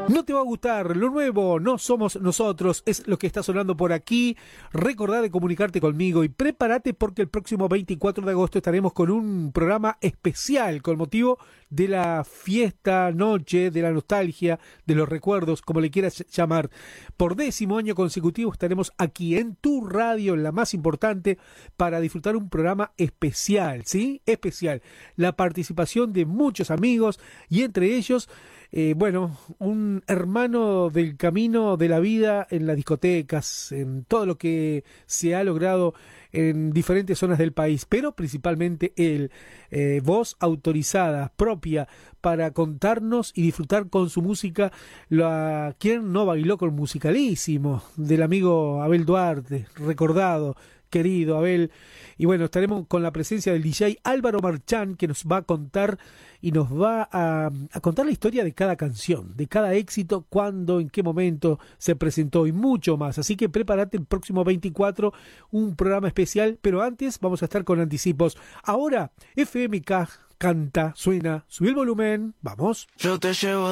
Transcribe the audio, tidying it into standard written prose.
No te va a gustar, lo nuevo no somos nosotros, es lo que está sonando por aquí. Recordá de comunicarte conmigo y prepárate porque el próximo 24 de agosto estaremos con un programa especial con motivo de la fiesta, noche, de la nostalgia, de los recuerdos, como le quieras llamar. Por 10º año consecutivo estaremos aquí en tu radio, en la más importante, para disfrutar un programa especial, ¿sí? Especial. La participación de muchos amigos y entre ellos... un hermano del camino de la vida en las discotecas, en todo lo que se ha logrado en diferentes zonas del país, pero principalmente él, voz autorizada, propia, para contarnos y disfrutar con su música. ¿Quién no bailó con Musicalísimo? Del amigo Abel Duarte, recordado, querido Abel. Y bueno, estaremos con la presencia del DJ Álvaro Marchán, que nos va a contar y nos va a contar la historia de cada canción, de cada éxito, cuándo, en qué momento se presentó y mucho más. Así que prepárate el próximo 24, un programa especial, pero antes vamos a estar con anticipos. Ahora, FMK canta, suena, subí el volumen, vamos. Yo te llevo